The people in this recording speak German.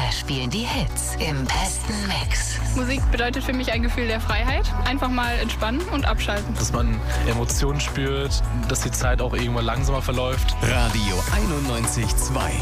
Wir spielen die Hits im besten Mix. Musik bedeutet für mich ein Gefühl der Freiheit. Einfach mal entspannen und abschalten. Dass man Emotionen spürt, dass die Zeit auch irgendwann langsamer verläuft. Radio 91.2